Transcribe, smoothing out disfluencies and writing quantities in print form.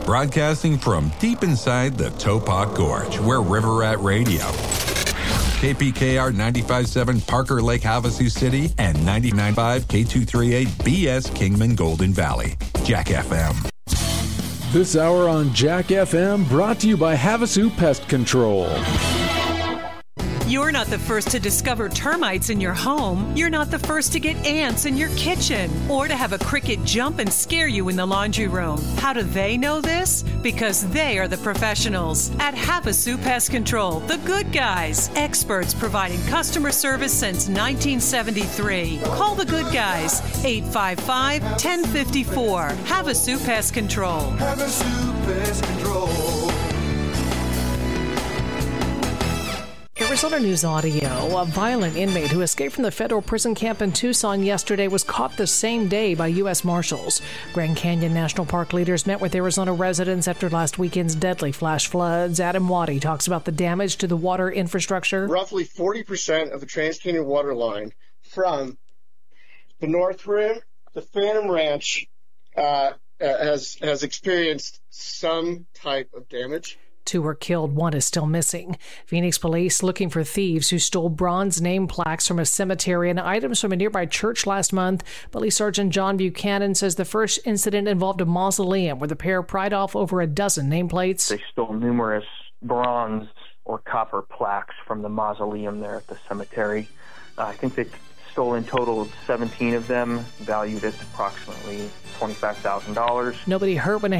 Broadcasting from deep inside the Topog Gorge, where River Rat Radio, KPKR 95.7 Parker Lake, Havasu City, and 99.5 K238 BS Kingman Golden Valley. Jack FM. This hour on Jack FM brought to you by Havasu Pest Control. You're not the first to discover termites in your home. You're not the first to get ants in your kitchen or to have a cricket jump and scare you in the laundry room. How do they know this? Because they are the professionals at Havasu Pest Control, the good guys, experts providing customer service since 1973. Call the good guys, 855-1054. Havasu Pest Control. Havasu Pest Control. Arizona News Audio. A violent inmate who escaped from the federal prison camp in Tucson yesterday was caught the same day by U.S. Marshals. Grand Canyon National Park leaders met with Arizona residents after last weekend's deadly flash floods. Adam Waddy talks about the damage to the water infrastructure. Roughly 40% of the Trans-Canyon water line from the North Rim, the Phantom Ranch, has experienced some type of damage. 2 were killed, 1 is still missing. Phoenix police looking for thieves who stole bronze name plaques from a cemetery and items from a nearby church last month. Police Sergeant John Buchanan says the first incident involved a mausoleum where the pair pried off over a dozen nameplates. They stole numerous bronze or copper plaques from the mausoleum there at the cemetery. I think they stole in total 17 of them, valued at approximately $25,000. Nobody hurt when a